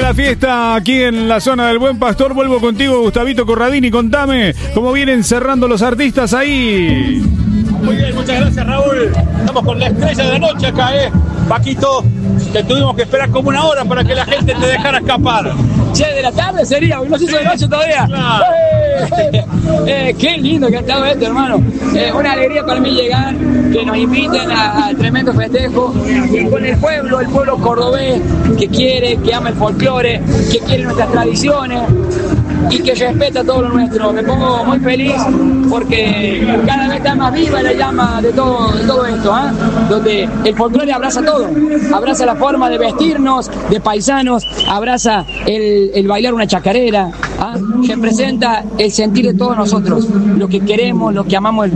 la fiesta aquí en la zona del Buen Pastor. Vuelvo contigo, Gustavito Corradini. Contame cómo vienen cerrando los artistas ahí. Muy bien, muchas gracias, Raúl. Estamos con la estrella de la noche acá, Paquito, te tuvimos que esperar como una hora para que la gente te dejara escapar. Che, de la tarde sería, no se hizo de noche todavía. Claro. Qué lindo que ha estado esto, hermano. Una alegría para mí llegar, que nos inviten al tremendo festejo y con el pueblo cordobés que quiere, que ama el folclore, que quiere nuestras tradiciones y que respeta todo lo nuestro. Me pongo muy feliz porque cada vez está más viva la llama de todo esto, donde el folclore abraza todo, abraza la forma de vestirnos, de paisanos, abraza el bailar una chacarera, representa el sentir de todos nosotros, lo que queremos, lo que amamos,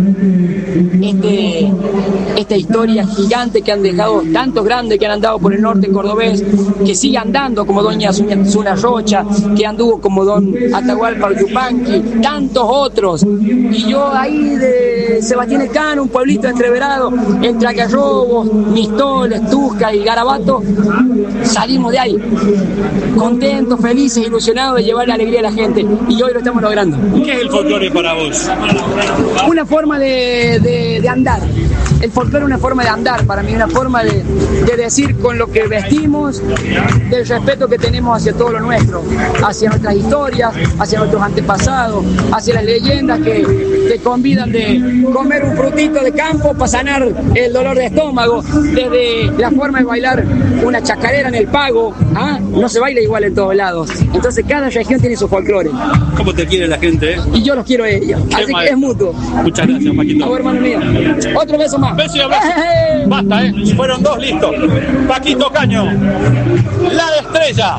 esta historia gigante que han dejado tantos grandes que han andado por el norte cordobés, que sigue andando como doña Zuna Rocha, que anduvo como don Atahualpa Yupanqui, tantos otros. Y yo ahí de Sebastián Elcano, un pueblito entreverado entre Algarrobos, Mistoles, Tusca y Garabato, salimos de ahí contentos, felices, ilusionados de llevar la alegría a la gente, y hoy lo estamos logrando. ¿Qué es el folclore para vos? Una forma de andar. El folclore es una forma de andar para mí, una forma de decir con lo que vestimos, del respeto que tenemos hacia todo lo nuestro, hacia nuestras historias, hacia nuestros antepasados, hacia las leyendas que te convidan de comer un frutito de campo para sanar el dolor de estómago, desde la forma de bailar una chacarera en el pago, no se baila igual en todos lados. Entonces cada región tiene su folclore. ¿Cómo te quiere la gente? Y yo los quiero a ellos, así que es mutuo. Muchas gracias, Paquito. A ver, hermano mío. Otro beso más. Beso y abrazo. Basta, fueron dos, listo. Paquito Caño, la estrella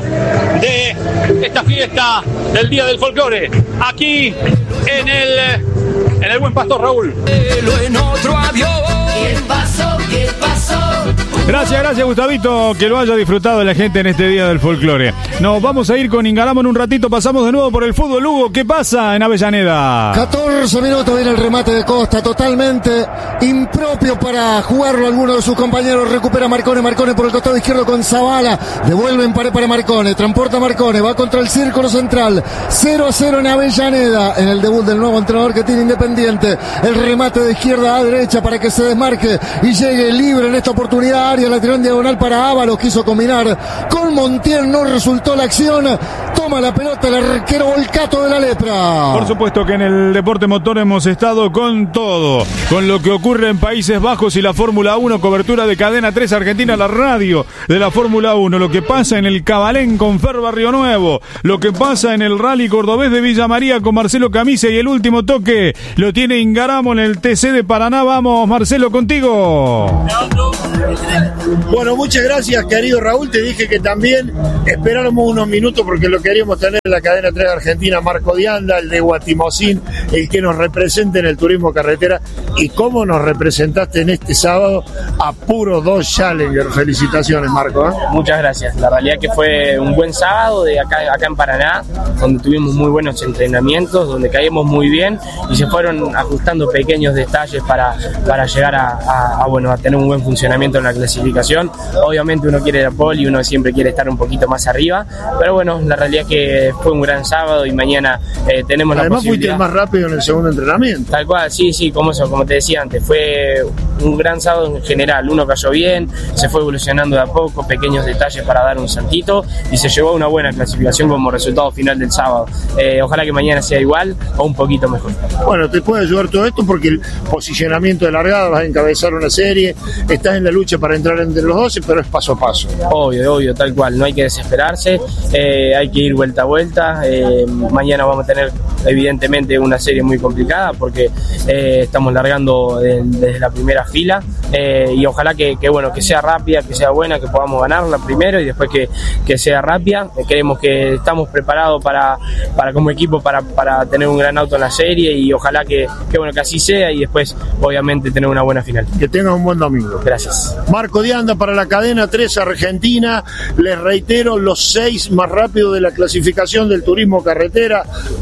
de esta fiesta del Día del Folclore, aquí en el Buen Pastor, Raúl. En otro avión. ¿Qué pasó? Gracias, Gustavito, que lo haya disfrutado la gente en este Día del Folclore. Nos vamos a ir con Ingaramo en un ratito, pasamos de nuevo por el fútbol. Hugo, ¿qué pasa en Avellaneda? 14 minutos, viene el remate de Costa, totalmente impropio para jugarlo alguno de sus compañeros. Recupera Marcone por el costado izquierdo con Zavala, devuelve en pared para Marcone, transporta Marcone, va contra el círculo central. 0-0 en Avellaneda, en el debut del nuevo entrenador que tiene Independiente. El remate de izquierda a derecha para que se desmarque y llegue libre en esta oportunidad. Área, la tiró en diagonal para Ábalos, quiso combinar con Montiel, no resultó la acción. Toma la pelota el arquero Volcato de la Lepra. Por supuesto que en el deporte motor hemos estado con todo, con lo que ocurre en Países Bajos y la Fórmula 1, cobertura de Cadena 3 Argentina, la radio de la Fórmula 1, lo que pasa en el Cabalén con Fer Barrio Nuevo, lo que pasa en el Rally Cordobés de Villa María con Marcelo Camise, y el último toque lo tiene Ingaramo en el TC de Paraná. Vamos, Marcelo, contigo. Bueno, muchas gracias, querido Raúl. Te dije que también esperáramos unos minutos porque lo queríamos tener en la cadena 3 de Argentina, Marco Dianda, el de Guatimosín, el que nos representa en el turismo carretera. Y cómo nos representaste en este sábado a puro 2 Challenger. Felicitaciones, Marco. Muchas gracias. La realidad que fue un buen sábado de acá en Paraná, donde tuvimos muy buenos entrenamientos, donde caímos muy bien y se fueron ajustando pequeños detalles para llegar a tener un buen funcionamiento en la clasificación. Obviamente uno quiere la pole y uno siempre quiere estar un poquito más arriba, pero bueno, la realidad es que fue un gran sábado y mañana tenemos la posibilidad. Además fuiste el más rápido en el segundo entrenamiento. Tal cual, sí, como te decía antes, fue un gran sábado en general. Uno cayó bien, se fue evolucionando de a poco, pequeños detalles para dar un saltito y se llevó a una buena clasificación como resultado final del sábado. Ojalá que mañana sea igual o un poquito mejor. Bueno, te puede ayudar todo esto porque el posicionamiento de largada, vas a encabezar una serie, estás en la lucha para entrar entre los 12, pero es paso a paso. Obvio, tal cual, no hay que desesperarse, hay que ir vuelta a vuelta. Mañana vamos a tener evidentemente una serie muy complicada porque estamos largando desde la primera fila y ojalá que sea rápida, que sea buena, que podamos ganarla primero y después que sea rápida. Creemos que estamos preparados para como equipo para tener un gran auto en la serie y ojalá que así sea y después obviamente tener una buena final. Que tengas un buen domingo. Gracias. Marco Dianda para la cadena 3 Argentina. Les reitero los 6 más rápidos de la clasificación del turismo carretera: Truco,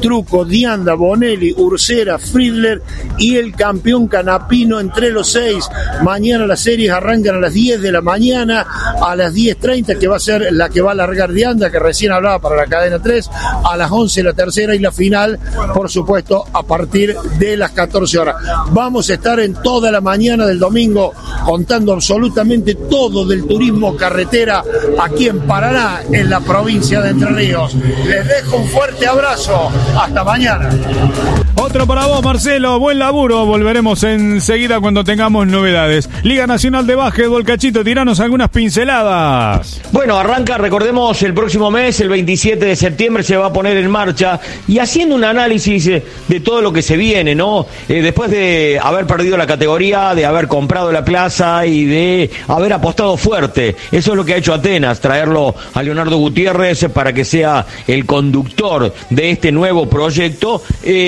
Dianda, Bonelli, Ursera, Friedler y el campeón Canapino entre los 6. Mañana las series arrancan a las 10 de la mañana, a las 10:30, que va a ser la que va a largar Dianda, que recién hablaba para la cadena 3, a las 11 la tercera y la final, por supuesto, a partir de las 14 horas. Vamos a estar en toda la mañana del domingo contando absolutamente todo del turismo carretera aquí en Paraná, en la provincia de Entre Ríos. Les dejo un fuerte abrazo. Hasta mañana. Otro para vos, Marcelo. Buen laburo. Volveremos enseguida cuando tengamos novedades. Liga Nacional de Básquetbol, Cachito, tiranos algunas pinceladas. Bueno, arranca, recordemos, el próximo mes, el 27 de septiembre, se va a poner en marcha, y haciendo un análisis de todo lo que se viene, ¿no? Después de haber perdido la categoría, de haber comprado la plaza y de haber apostado fuerte. Eso es lo que ha hecho Atenas, traerlo a Leonardo Gutiérrez para que sea el conductor de este nuevo proyecto.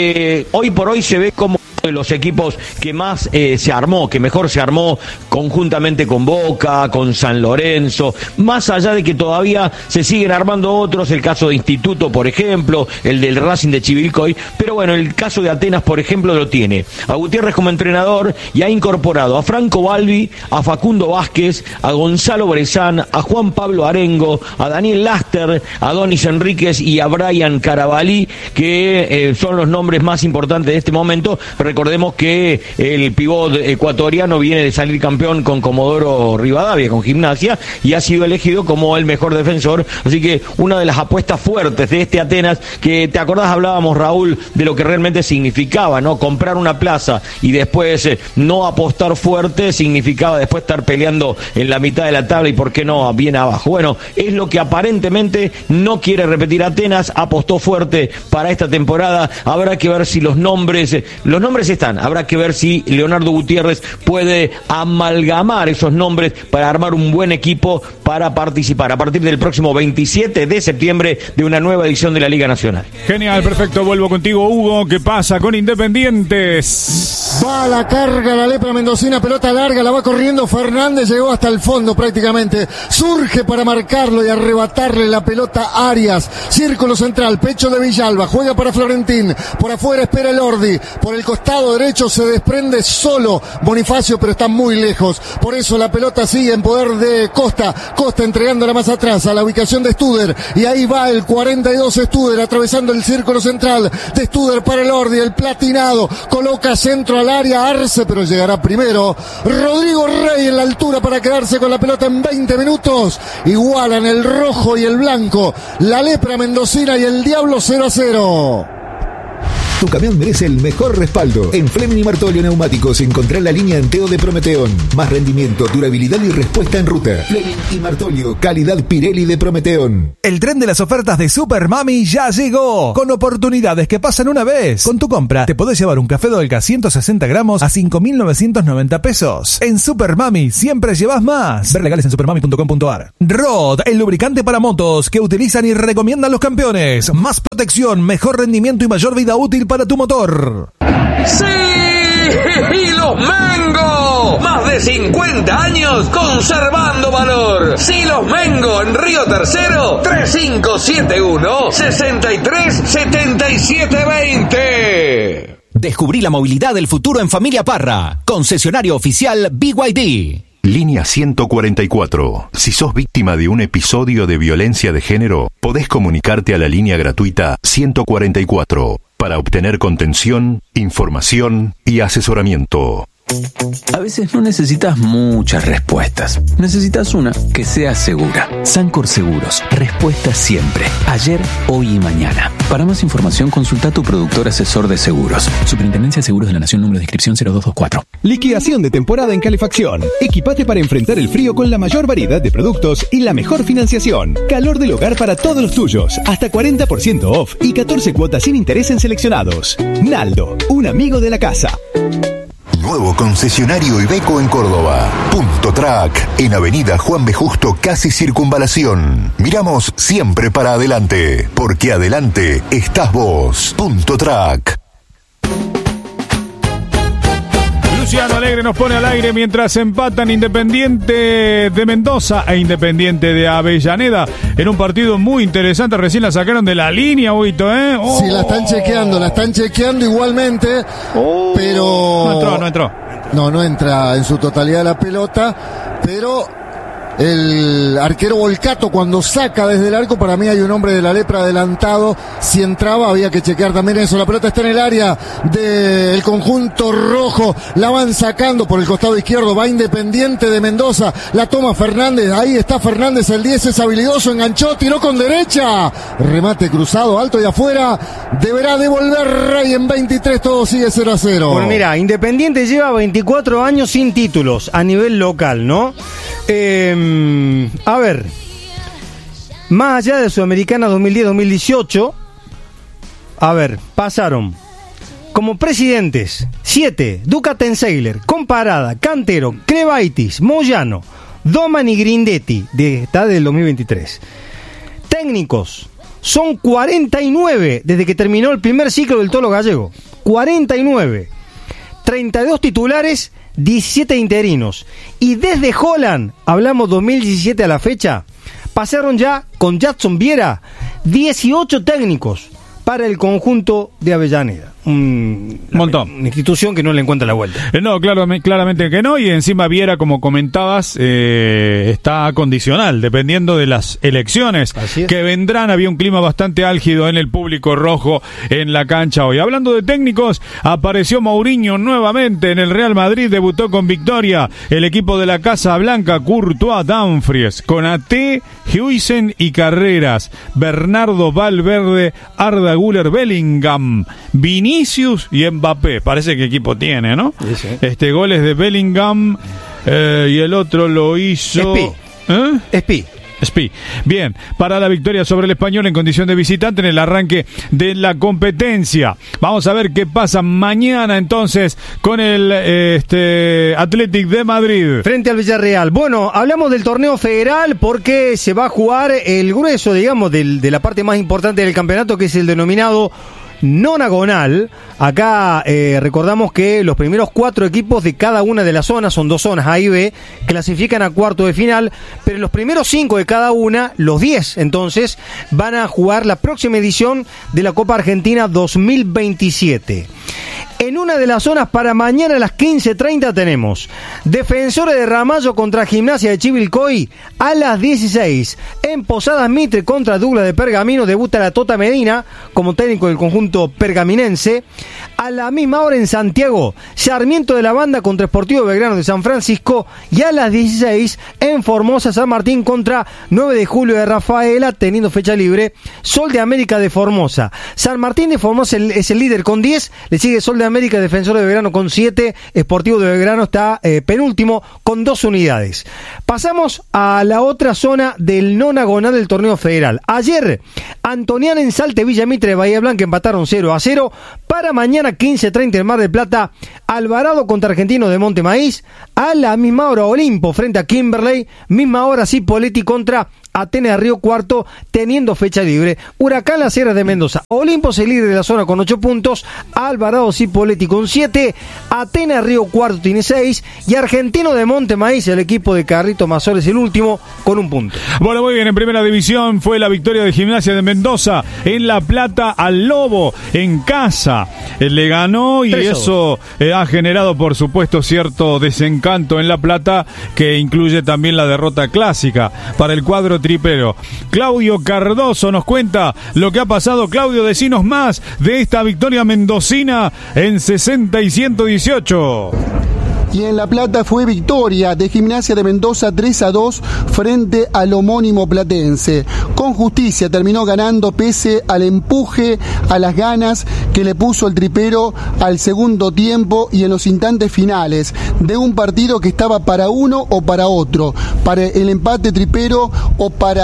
Hoy por hoy se ve como de los equipos que más se armó, que mejor se armó conjuntamente con Boca, con San Lorenzo, más allá de que todavía se siguen armando otros, el caso de Instituto, por ejemplo, el del Racing de Chivilcoy, pero bueno, el caso de Atenas, por ejemplo, lo tiene a Gutiérrez como entrenador y ha incorporado a Franco Balbi, a Facundo Vázquez, a Gonzalo Brezán, a Juan Pablo Arengo, a Daniel Laster, a Donis Enríquez y a Brian Carabalí, que son los nombres más importantes de este momento. Recordemos que el pivot ecuatoriano viene de salir campeón con Comodoro Rivadavia, con Gimnasia, y ha sido elegido como el mejor defensor. Así que una de las apuestas fuertes de este Atenas, que te acordás, hablábamos, Raúl, de lo que realmente significaba, ¿no? Comprar una plaza y después no apostar fuerte significaba después estar peleando en la mitad de la tabla y, ¿por qué no?, bien abajo. Bueno, es lo que aparentemente no quiere repetir Atenas. Apostó fuerte para esta temporada. Habrá que ver si los nombres están, habrá que ver si Leonardo Gutiérrez puede amalgamar esos nombres para armar un buen equipo para participar a partir del próximo 27 de septiembre de una nueva edición de la Liga Nacional. Genial, perfecto, vuelvo contigo, Hugo. ¿Qué pasa con Independientes? Va a la carga la lepra mendocina, pelota larga, la va corriendo Fernández, llegó hasta el fondo prácticamente, surge para marcarlo y arrebatarle la pelota a Arias, círculo central, pecho de Villalba, juega para Florentín, por afuera espera el Ordi, por el costado derecho se desprende solo Bonifacio, pero está muy lejos, por eso la pelota sigue en poder de Costa entregándola más atrás a la ubicación de Studer, y ahí va el 42 Studer atravesando el círculo central de Studer para el Ordi, el platinado, coloca centro al área Arce, pero llegará primero Rodrigo Rey en la altura para quedarse con la pelota en 20 minutos, igualan el rojo y el blanco, la lepra mendocina y el Diablo 0-0. Tu camión merece el mejor respaldo. En Fleming y Martolio Neumáticos encontrá la línea Anteo de Prometeón. Más rendimiento, durabilidad y respuesta en ruta. Fleming y Martolio, calidad Pirelli de Prometeón. El tren de las ofertas de Super Mami ya llegó, con oportunidades que pasan una vez. Con tu compra te podés llevar un café Dolca 160 gramos a 5.990 pesos. En Super Mami siempre llevas más. Ver legales en supermami.com.ar. Rod, el lubricante para motos que utilizan y recomiendan los campeones. Más protección, mejor rendimiento y mayor vida útil para tu motor. ¡Sí! ¡Y los Mengo! Más de 50 años conservando valor. Silos Mengo en Río Tercero, 3571-637720. Descubrí la movilidad del futuro en Familia Parra. Concesionario oficial BYD. Línea 144. Si sos víctima de un episodio de violencia de género, podés comunicarte a la línea gratuita 144 para obtener contención, información y asesoramiento. A veces no necesitas muchas respuestas. Necesitas una que sea segura. Sancor Seguros. Respuesta siempre. Ayer, hoy y mañana. Para más información, consulta a tu productor asesor de seguros. Superintendencia de Seguros de la Nación, número de inscripción 0224. Liquidación de temporada en calefacción. Equipate para enfrentar el frío con la mayor variedad de productos y la mejor financiación. Calor del hogar para todos los tuyos. Hasta 40% off y 14 cuotas sin interés en seleccionados. Naldo, un amigo de la casa. Nuevo concesionario Iveco en Córdoba. Punto Track, en Avenida Juan B. Justo, casi Circunvalación. Miramos siempre para adelante, porque adelante estás vos. Punto Track. Luciano Alegre nos pone al aire mientras empatan Independiente de Mendoza e Independiente de Avellaneda en un partido muy interesante. Recién la sacaron de la línea, Huguito, ¿eh? Oh. Sí, la están chequeando igualmente, pero... No entró. No entra en su totalidad la pelota, pero... El arquero Volcato cuando saca desde el arco, para mí hay un hombre de la lepra adelantado. Si entraba había que chequear también eso. La pelota está en el área del conjunto rojo, la van sacando por el costado izquierdo, va Independiente de Mendoza, la toma Fernández, ahí está Fernández, el 10 es habilidoso, enganchó, tiró con derecha, remate cruzado, alto y afuera, deberá devolver Rey en 23, todo sigue 0-0. Bueno, mira, Independiente lleva 24 años sin títulos a nivel local, ¿no? A ver, más allá de Sudamericana 2010-2018, a ver, pasaron como presidentes 7, Duca Tenseiler, Comparada, Cantero, Clevaitis, Moyano, Doman y Grindetti, está del 2023. Técnicos, son 49 desde que terminó el primer ciclo del Tolo Gallego. 49. 32 titulares, 17 interinos. Y desde Holland, hablamos 2017 a la fecha, pasaron ya con Jackson Viera 18 técnicos para el conjunto de Avellaneda. Un montón. Una institución que no le encuentra la vuelta. No, claramente que no. Y encima Viera, como comentabas, está condicional, dependiendo de las elecciones que vendrán. Había un clima bastante álgido en el público rojo en la cancha hoy. Hablando de técnicos, apareció Mourinho nuevamente en el Real Madrid. Debutó con victoria el equipo de la Casa Blanca. Courtois, Dumfries, Konaté, Huijsen y Carreras, Bernardo Valverde, Arda Güler, Bellingham, Vinicius y Mbappé. Parece que equipo tiene, ¿no? Sí. Goles de Bellingham y el otro lo hizo... Espí. Bien, para la victoria sobre el Español en condición de visitante en el arranque de la competencia. Vamos a ver qué pasa mañana entonces con el Athletic de Madrid frente al Villarreal. Bueno, hablamos del torneo federal porque se va a jugar el grueso, digamos, de la parte más importante del campeonato, que es el denominado nonagonal. Acá recordamos que los primeros 4 equipos de cada una de las zonas, son 2 zonas A y B, clasifican a cuarto de final, pero los primeros 5 de cada una, los 10 entonces, van a jugar la próxima edición de la Copa Argentina 2027. En una de las zonas para mañana a las 15:30 tenemos Defensores de Ramallo contra Gimnasia de Chivilcoy a las 16. En Posadas Mitre contra Douglas de Pergamino debuta la Tota Medina como técnico del conjunto pergaminense. A la misma hora en Santiago, Sarmiento de la Banda contra Sportivo Belgrano de San Francisco. Y a las 16 en Formosa, San Martín contra 9 de Julio de Rafaela, teniendo fecha libre, Sol de América de Formosa. San Martín de Formosa es el líder con 10, le sigue Sol de América, Defensor de Belgrano con 7, Sportivo de Belgrano está penúltimo con 2 unidades. Pasamos a la otra zona del nonagonal del torneo federal. Ayer, Antoniana en Salte, Villa Mitre de Bahía Blanca empataron 0-0. Para mañana 15:30 en Mar del Plata, Alvarado contra Argentino de Monte Maíz. A la misma hora Olimpo frente a Kimberley, misma hora Cipolletti contra Atenas Río Cuarto, teniendo fecha libre. Huracán Las Heras de Mendoza. Olimpo es el líder de la zona con 8 puntos, Alvarado Cipolletti con 7, Atenas Río Cuarto tiene 6 y Argentino de Monte Maíz, el equipo de Carrito Mazores, el último con 1 punto. Bueno, muy bien, en primera división fue la victoria de Gimnasia de Mendoza en La Plata al Lobo en casa. Le ganó y eso ha generado, por supuesto, cierto desencanto en La Plata, que incluye también la derrota clásica para el cuadro tripero. Claudio Cardoso nos cuenta lo que ha pasado. Claudio, decinos más de esta victoria mendocina en 60 y 118. Y en La Plata fue victoria de Gimnasia de Mendoza 3-2 frente al homónimo platense. Con justicia terminó ganando pese al empuje, a las ganas que le puso el tripero al segundo tiempo y en los instantes finales de un partido que estaba para uno o para otro, para el empate tripero o para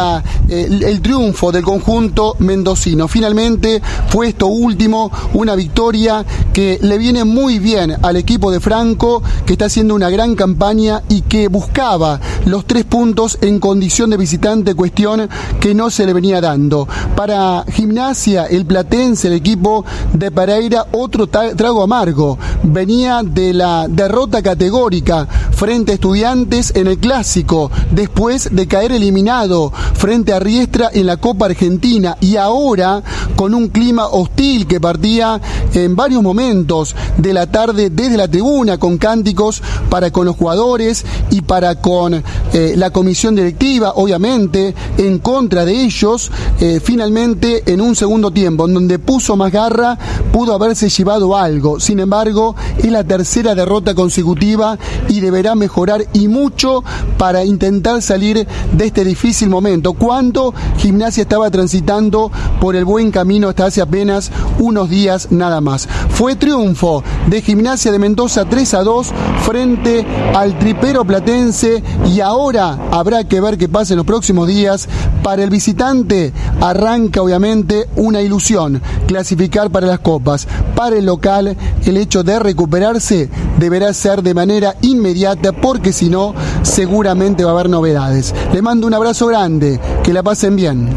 el triunfo del conjunto mendocino. Finalmente fue esto último, una victoria que le viene muy bien al equipo de Franco, que está haciendo una gran campaña y que buscaba los 3 puntos en condición de visitante, cuestión que no se le venía dando. Para Gimnasia, el platense, el equipo de Pereira, otro trago amargo. Venía de la derrota categórica frente a Estudiantes en el Clásico, después de caer eliminado frente a Riestra en la Copa Argentina, y ahora con un clima hostil que partía en varios momentos de la tarde desde la tribuna, con cánticos para con los jugadores y para con la comisión directiva, obviamente en contra de ellos. Finalmente, en un segundo tiempo en donde puso más garra, pudo haberse llevado algo. Sin embargo, es la tercera derrota consecutiva y deberá mejorar, y mucho, para intentar salir de este difícil momento, cuando Gimnasia estaba transitando por el buen camino hasta hace apenas unos días nada más. Fue triunfo de Gimnasia de Mendoza 3-2 frente al tripero platense, y ahora habrá que ver qué pasa en los próximos días. Para el visitante arranca obviamente una ilusión, clasificar para las copas. Para el local, el hecho de recuperarse deberá ser de manera inmediata, porque si no, seguramente va a haber novedades. Le mando un abrazo grande, que la pasen bien.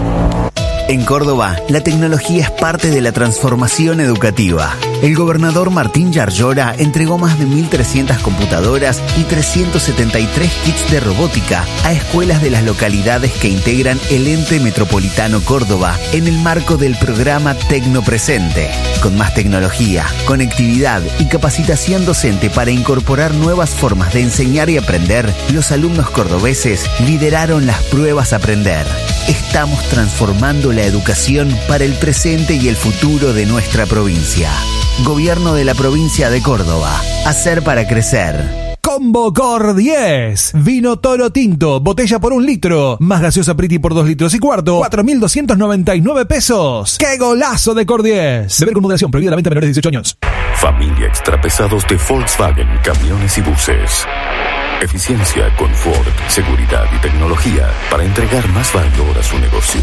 En Córdoba, la tecnología es parte de la transformación educativa. El gobernador Martín Yarlora entregó más de 1.300 computadoras y 373 kits de robótica a escuelas de las localidades que integran el ente metropolitano Córdoba en el marco del programa Tecnopresente. Con más tecnología, conectividad y capacitación docente para incorporar nuevas formas de enseñar y aprender, los alumnos cordobeses lideraron las pruebas Aprender. Estamos transformando la educación para el presente y el futuro de nuestra provincia. Gobierno de la provincia de Córdoba. Hacer para crecer. Combo Cor 10. Vino Toro Tinto, botella por 1 litro. Más gaseosa Priti por 2 litros y cuarto. 4.299 pesos. ¡Qué golazo de Cor 10! Beber con moderación. Prohibida la venta a menores de 18 años. Familia Extrapesados de Volkswagen Camiones y Buses. Eficiencia, confort, seguridad y tecnología para entregar más valor a su negocio.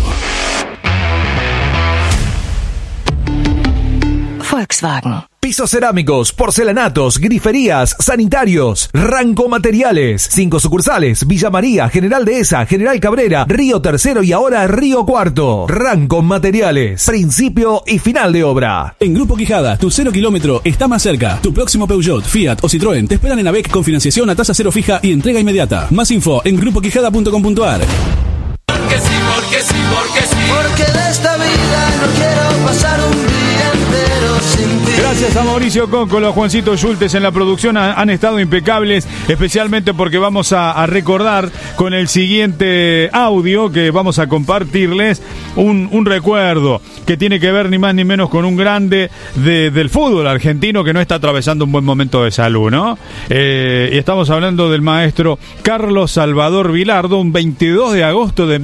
Volkswagen. Pisos cerámicos, porcelanatos, griferías, sanitarios, Ranco Materiales. 5 sucursales: Villa María, General Dehesa, General Cabrera, Río Tercero y ahora Río Cuarto. Ranco Materiales. Principio y final de obra. En Grupo Quijada, tu 0 kilómetro está más cerca. Tu próximo Peugeot, Fiat o Citroën te esperan en AVEC con financiación a tasa cero fija y entrega inmediata. Más info en grupoquijada.com.ar. Porque sí, porque sí, porque sí. Porque de esta vida no quiero pasar un día entero sin ti. Gracias a Mauricio Cóncolo, Juancito Schultes en la producción, han estado impecables, especialmente porque vamos a recordar con el siguiente audio que vamos a compartirles un recuerdo que tiene que ver ni más ni menos con un grande del fútbol argentino que no está atravesando un buen momento de salud, ¿no? Y estamos hablando del maestro Carlos Salvador Vilardo, un 22 de agosto de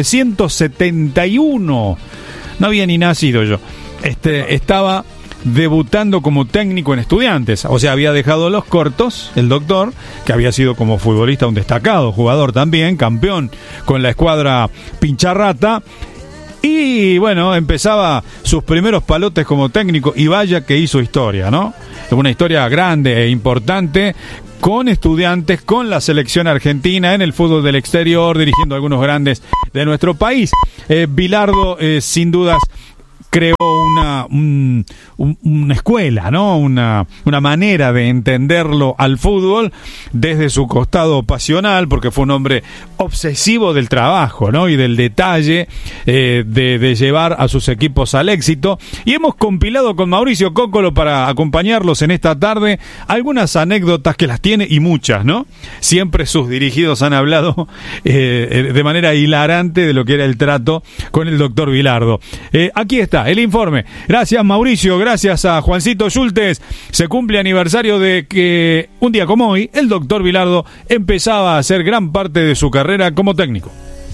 1971. No había ni nacido yo. Estaba debutando como técnico en Estudiantes, o sea, había dejado los cortos, el doctor, que había sido como futbolista un destacado jugador también, campeón con la escuadra Pincharrata, y bueno, empezaba sus primeros palotes como técnico, y vaya que hizo historia, ¿no? Una historia grande e importante, con Estudiantes, con la selección argentina, en el fútbol del exterior, dirigiendo a algunos grandes de nuestro país. Vilardo, sin dudas, creó una escuela, ¿no? Una manera de entenderlo al fútbol desde su costado pasional, porque fue un hombre obsesivo del trabajo, ¿no? Y del detalle, de llevar a sus equipos al éxito. Y hemos compilado con Mauricio Cóncolo, para acompañarlos en esta tarde, algunas anécdotas que las tiene, y muchas, ¿no? Siempre sus dirigidos han hablado de manera hilarante de lo que era el trato con el doctor Vilardo. Aquí está el informe. Gracias, Mauricio, gracias a Juancito Schultes. Se cumple aniversario de que un día como hoy el doctor Vilardo empezaba a hacer gran parte de su carrera como técnico.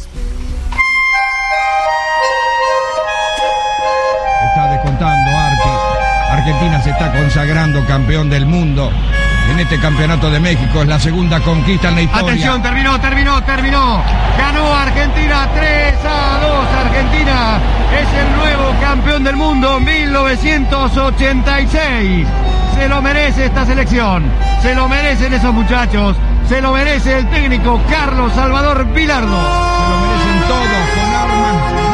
Está descontando Arti. Argentina se está consagrando campeón del mundo en este campeonato de México. Es la segunda conquista en la historia. Atención, terminó. Ganó Argentina 3-0. 1986. Se lo merece esta selección, se lo merecen esos muchachos, se lo merece el técnico Carlos Salvador Vilardo, se lo merecen todos con armas.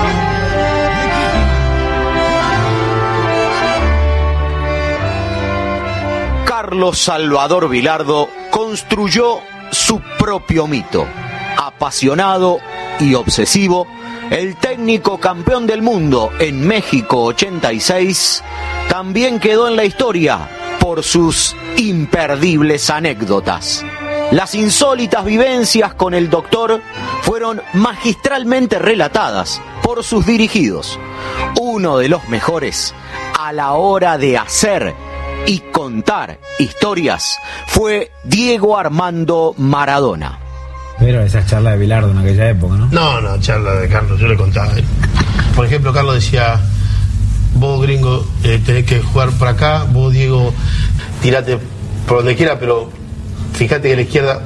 Carlos Salvador Vilardo construyó su propio mito. Apasionado y obsesivo, el técnico campeón del mundo en México 86 también quedó en la historia por sus imperdibles anécdotas. Las insólitas vivencias con el doctor fueron magistralmente relatadas por sus dirigidos. Uno de los mejores a la hora de hacer y contar historias fue Diego Armando Maradona. Pero esa charla de Vilardo en aquella época, ¿no? No, charla de Carlos, yo le contaba. Por ejemplo, Carlos decía, vos gringo tenés que jugar por acá, vos Diego tirate por donde quiera, pero fíjate que la izquierda...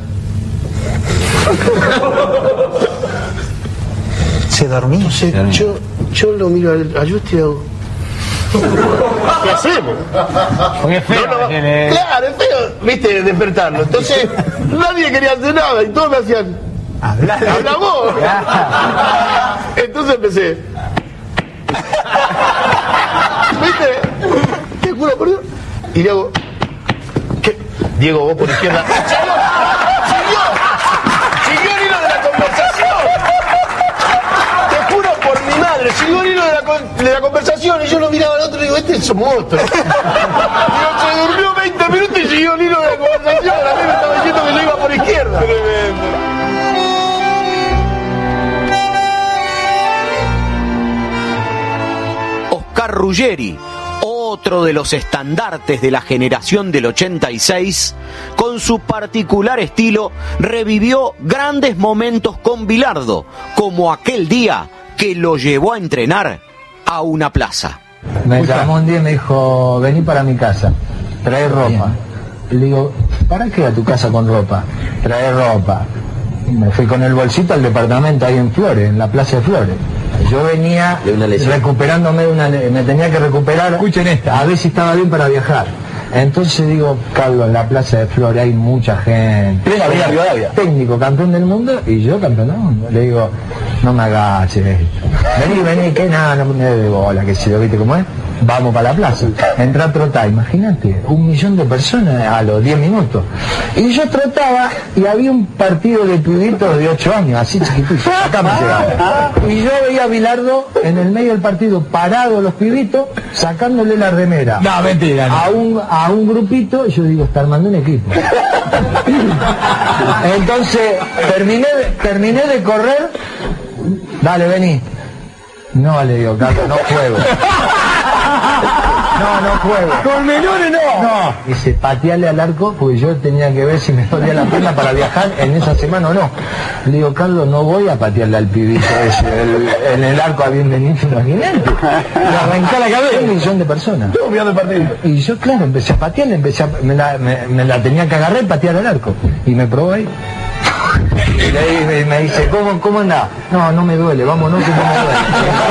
¿Se dormía? No sé, yo lo miro a Justi y hago... ¿Qué hacemos? Porque es feo. Claro, es feo, viste, despertarlo. Entonces, nadie quería hacer nada y todos me hacían... ¡Habla vos! Entonces empecé... ¿Viste? Te juro por Dios. Y le hago... ¿Qué? Diego, vos por izquierda... ¡Siguió el hilo de la conversación! Te juro por mi madre, siguió el hilo de la conversación y yo lo miraba al otro y digo, este es un monstruo. Digo, se durmió 20 minutos y siguió el hilo de la conversación. A mí me estaba diciendo que yo iba por izquierda. Oscar Ruggeri, otro de los estandartes de la generación del 86, con su particular estilo, revivió grandes momentos con Bilardo, como aquel día que lo llevó a entrenar a una plaza. Me llamó un día y me dijo, vení para mi casa, trae ropa. Y le digo, ¿para qué a tu casa con ropa? Trae ropa. Y me fui con el bolsito al departamento ahí en Flores, en la Plaza de Flores. Yo venía recuperándome me tenía que recuperar, escuchen esta, a ver si estaba bien para viajar. Entonces digo, Carlos, en la Plaza de Flores hay mucha gente. Técnico, campeón del mundo, y yo campeón del mundo. Le digo, no me agaches. Vení, que nada, no me de bola, que si lo viste cómo es. Vamos para la plaza. Entra a trotar, imagínate, 1 millón de personas a los 10 minutos. Y yo trotaba y había un partido de pibitos de 8 años, así chiquititos. Acá me llegaba. Y yo veía a Bilardo en el medio del partido, parado los pibitos, sacándole la remera. No, mentira. No. A un grupito, y yo digo, está armando un equipo. Entonces, terminé de correr. Dale, vení. No, le digo, Carlos, no juego. No juego. ¿Con menores no? No. Dice, pateale al arco, porque yo tenía que ver si me dolía la pierna para viajar en esa semana o no. Le digo, Carlos, no voy a patearle al pibito ese. En el arco había un Benito, imagínate. Le arrancé la cabeza. 1 millón de personas. Y yo, claro, empecé a patearle, me la tenía que agarrar y patear al arco. Y me probó ahí. Y me dice, ¿cómo andás? No me duele, vámonos que no me duele.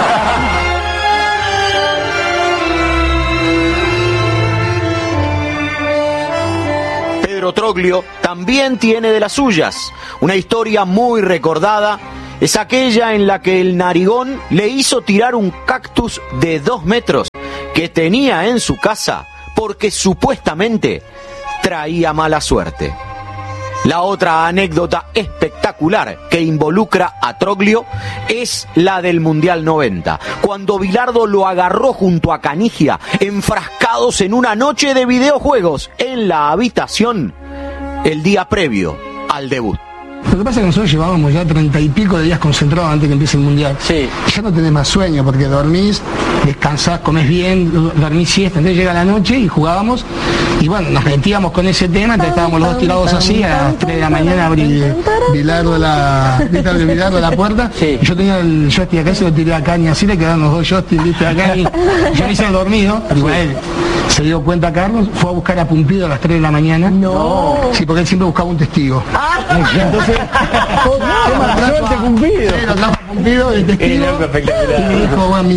Pedro Troglio también tiene de las suyas. Una historia muy recordada es aquella en la que el narigón le hizo tirar un cactus de 2 metros que tenía en su casa porque supuestamente traía mala suerte. La otra anécdota espectacular que involucra a Troglio es la del Mundial 90, cuando Bilardo lo agarró junto a Canigia, enfrascados en una noche de videojuegos en la habitación el día previo al debut. Lo que pasa es que nosotros llevábamos ya 30 y pico de días concentrados antes que empiece el Mundial. Sí. Ya no tenés más sueño porque dormís, descansás, comés bien, dormís siesta. Entonces llega la noche y jugábamos Y bueno, nos metíamos con ese tema, entonces estábamos los dos tirados así, a las 3 de la mañana abrí Bilardo la puerta, y yo tenía el joystick acá, se lo tiré a Cani, así le quedaron los dos joysticks, viste, acá, y yo me hice el dormido, pero él se dio cuenta, Carlos, fue a buscar a Pumpido a las 3 de la mañana. No. Sí, porque él siempre buscaba un testigo. Entonces, Pumpido. Sí, lo trajo a Pumpido, el testigo. Y me dijo, bueno,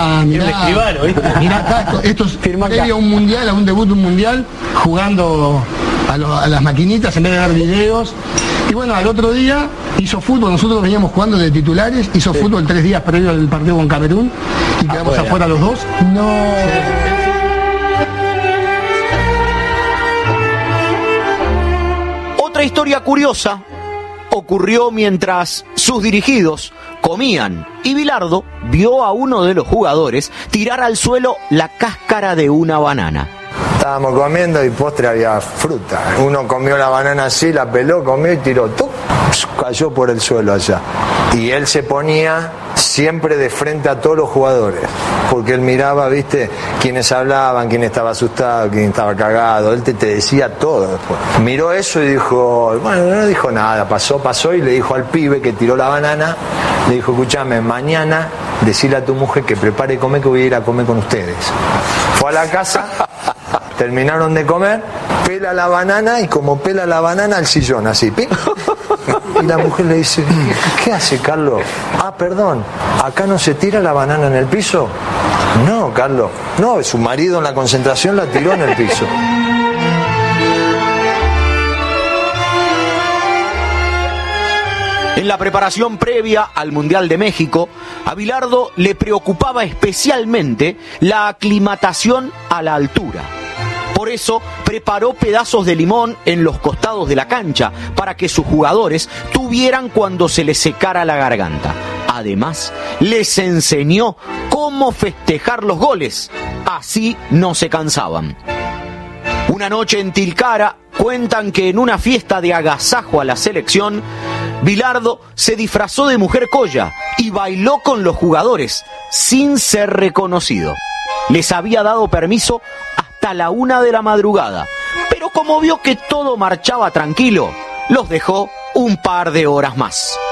mirá acá, esto es previo a un mundial, a un debut de un mundial, jugando a las maquinitas en vez de dar videos. Y bueno, al otro día hizo fútbol, nosotros veníamos jugando de titulares, hizo fútbol 3 días previo al partido con Camerún y quedamos afuera los dos. No. Otra historia curiosa ocurrió mientras sus dirigidos comían y Bilardo vio a uno de los jugadores tirar al suelo la cáscara de una banana. Estábamos comiendo y postre había fruta. Uno comió la banana así, la peló, comió y tiró. ¡Tuc! Cayó por el suelo allá. Y él se ponía siempre de frente a todos los jugadores. Porque él miraba, viste, quiénes hablaban, quién estaba asustado, quién estaba cagado. Él te decía todo después. Miró eso y dijo, bueno, no dijo nada. Pasó y le dijo al pibe que tiró la banana, le dijo, escúchame, mañana decile a tu mujer que prepare y come, que voy a ir a comer con ustedes. Fue a la casa. Terminaron de comer, pela la banana y como pela la banana al sillón, así. ¡Pim! Y la mujer le dice, ¿qué hace, Carlos? Ah, perdón, ¿acá no se tira la banana en el piso? No, Carlos, no, su marido en la concentración la tiró en el piso. En la preparación previa al Mundial de México, a Bilardo le preocupaba especialmente la aclimatación a la altura. Por eso preparó pedazos de limón en los costados de la cancha para que sus jugadores tuvieran cuando se les secara la garganta. Además, les enseñó cómo festejar los goles. Así no se cansaban. Una noche en Tilcara cuentan que en una fiesta de agasajo a la selección, Bilardo se disfrazó de mujer colla y bailó con los jugadores sin ser reconocido. Les había dado permiso hasta la 1 de la madrugada, pero como vio que todo marchaba tranquilo, los dejó un par de horas más.